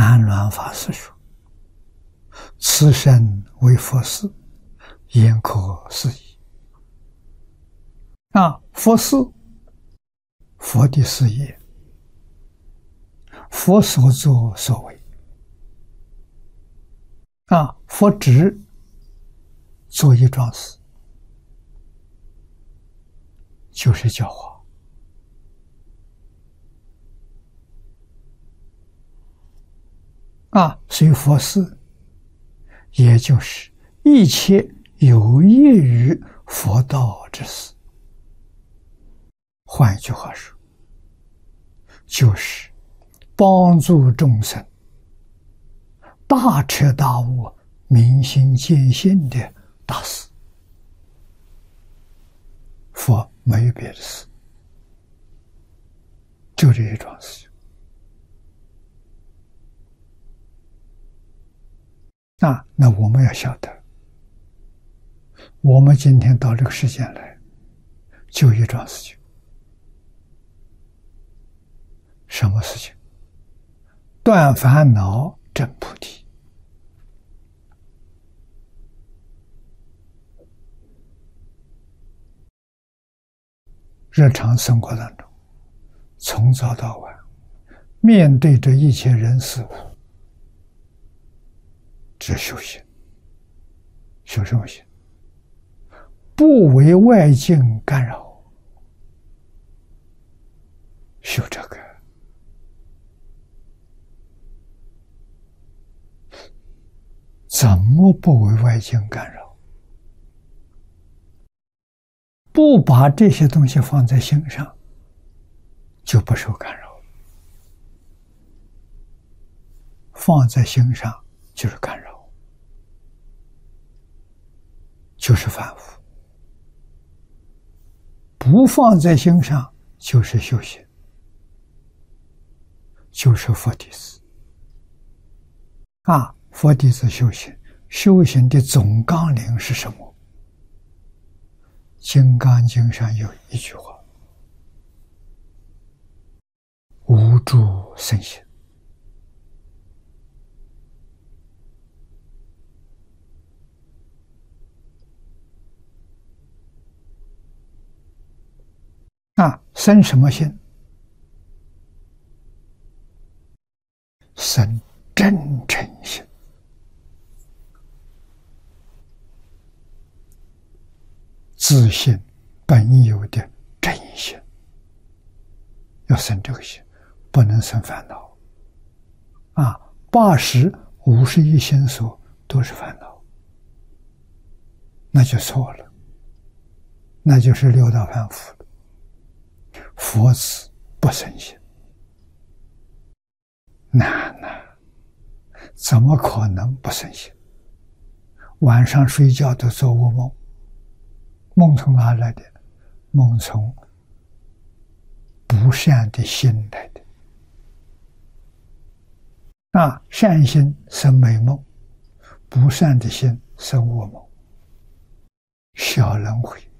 谭鸾法师说：“此身为佛事，焉可思议。”佛事，佛的事业，佛所作所为。佛只做一桩事，就是教化。所以佛事，也就是一切有益于佛道之事。换一句话说，就是帮助众生大彻大悟、明心见性的大事。佛没有别的事，就这一桩事情。那我们要晓得，我们今天到这个世间来，就一桩事情。什么事情？断烦恼，证菩提。日常生活当中，从早到晚，面对着一切人事物，只修行。修什么行？不为外境干扰，修这个。怎么不为外境干扰？不把这些东西放在心上，就不受干扰。放在心上就是干扰，就是反复。不放在心上就是修行，就是佛弟子。佛弟子修行，修行的总纲领是什么？《金刚经》上有一句话：“无住生心。”生什么心？生真诚心。自信本有的真心，要生这个心，不能生烦恼。80、51心所都是烦恼，那就错了，那就是六道凡夫了。佛子不生心，难呐！怎么可能不生心？晚上睡觉都做噩梦。梦从哪来的？梦从不善的心来的。善心生美梦，不善的心生噩梦。小轮回，